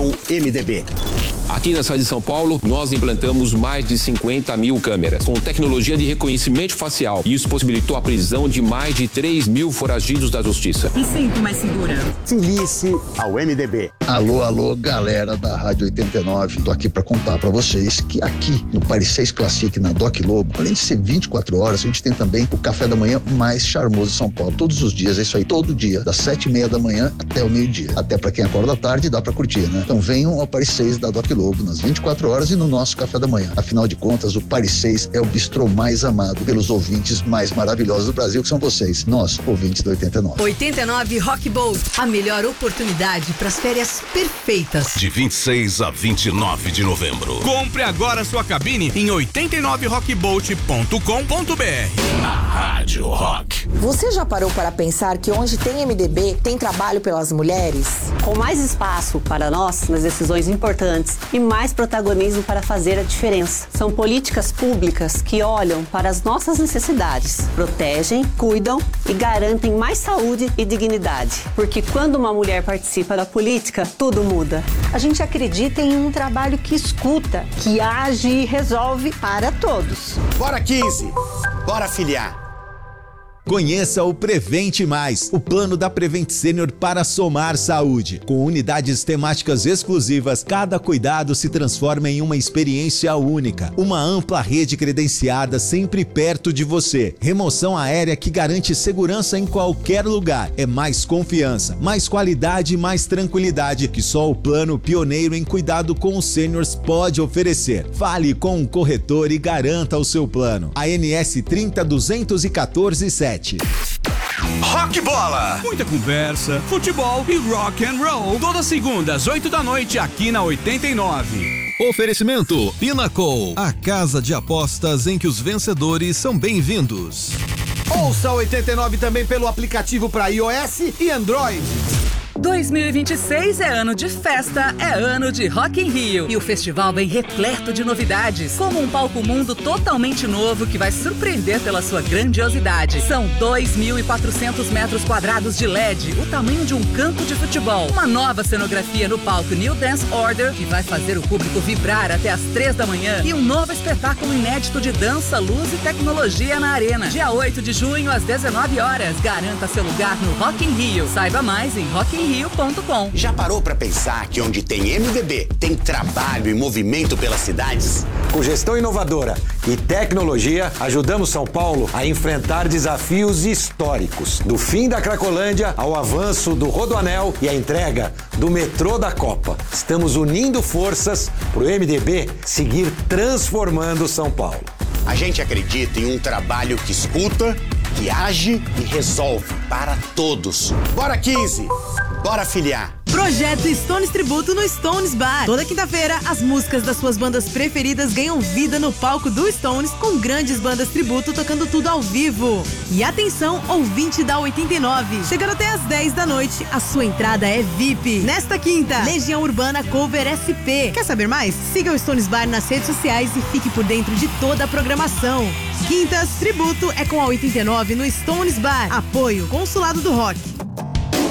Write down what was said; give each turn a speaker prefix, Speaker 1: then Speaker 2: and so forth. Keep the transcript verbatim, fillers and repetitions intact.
Speaker 1: Operação M D B.
Speaker 2: Aqui na cidade de São Paulo, nós implantamos mais de cinquenta mil câmeras, com tecnologia de reconhecimento facial. Isso possibilitou a prisão de mais de três mil foragidos da justiça.
Speaker 3: Me sinto mais segura.
Speaker 1: Filie-se ao M D B.
Speaker 4: Alô, alô, galera da Rádio oitenta e nove. Tô aqui para contar para vocês que aqui no Paris seis Classic, na Doc Lobo, além de ser vinte e quatro horas, a gente tem também o café da manhã mais charmoso de São Paulo. Todos os dias, é isso aí, todo dia, das sete e meia da manhã até o meio-dia. Até para quem acorda à tarde, dá para curtir, né? Então venham ao Paris seis da Doc Lobo nas vinte e quatro horas e no nosso café da manhã. Afinal de contas, o Paris seis é o bistrô mais amado pelos ouvintes mais maravilhosos do Brasil, que são vocês, nós, ouvintes do oitenta e nove.
Speaker 3: oitenta e nove Rock Boat, a melhor oportunidade para as férias perfeitas.
Speaker 5: De vinte e seis a vinte e nove de novembro.
Speaker 6: Compre agora sua cabine em oitenta e nove rock boat ponto com ponto b r.
Speaker 5: Na Rádio Rock.
Speaker 7: Você já parou para pensar que onde tem M D B, tem trabalho pelas mulheres?
Speaker 8: Com mais espaço para nós nas decisões importantes e mais protagonismo para fazer a diferença. São políticas públicas que olham para as nossas necessidades, protegem, cuidam e garantem mais saúde e dignidade. Porque quando uma mulher participa da política, tudo muda.
Speaker 9: A gente acredita em um trabalho que escuta, que age e resolve para todos.
Speaker 1: Bora quinze! Bora filiar!
Speaker 10: Conheça o Prevente Mais, o plano da Prevent Senior para somar saúde. Com unidades temáticas exclusivas, cada cuidado se transforma em uma experiência única. Uma ampla rede credenciada sempre perto de você. Remoção aérea que garante segurança em qualquer lugar. É mais confiança, mais qualidade e mais tranquilidade que só o plano pioneiro em cuidado com os sêniors pode oferecer. Fale com um corretor e garanta o seu plano. A N S trinta duzentos e quatorze sete.
Speaker 6: Rock Bola. Muita conversa, futebol e rock and roll. Todas segundas, oito da noite, aqui na oitenta e nove.
Speaker 11: Oferecimento Pinnacle, a casa de apostas em que os vencedores são bem-vindos.
Speaker 12: Ouça o oitenta e nove também pelo aplicativo para iOS e Android.
Speaker 3: dois mil e vinte e seis é ano de festa, é ano de Rock in Rio. E o festival vem repleto de novidades, como um palco mundo totalmente novo que vai surpreender pela sua grandiosidade. São dois mil e quatrocentos metros quadrados de L E D, o tamanho de um campo de futebol. Uma nova cenografia no palco New Dance Order, que vai fazer o público vibrar até as três da manhã. E um novo espetáculo inédito de dança, luz e tecnologia na arena. Dia oito de junho, às dezenove horas. Garanta seu lugar no Rock in Rio. Saiba mais em rock in rio ponto com.
Speaker 1: Já parou para pensar que onde tem M D B, tem trabalho e movimento pelas cidades?
Speaker 13: Com gestão inovadora e tecnologia, ajudamos São Paulo a enfrentar desafios históricos. Do fim da Cracolândia ao avanço do Rodoanel e a entrega do metrô da Copa. Estamos unindo forças para o M D B seguir transformando São Paulo.
Speaker 1: A gente acredita em um trabalho que escuta, que age e resolve para todos. Bora quinze! Bora filiar!
Speaker 3: Projeto Stones Tributo no Stones Bar. Toda quinta-feira, as músicas das suas bandas preferidas ganham vida no palco do Stones, com grandes bandas tributo tocando tudo ao vivo. E atenção, ouvinte da oitenta e nove. Chegando até às dez da noite, a sua entrada é V I P. Nesta quinta, Legião Urbana Cover S P. Quer saber mais? Siga o Stones Bar nas redes sociais e fique por dentro de toda a programação. Quintas Tributo é com a oitenta e nove no Stones Bar. Apoio Consulado do Rock.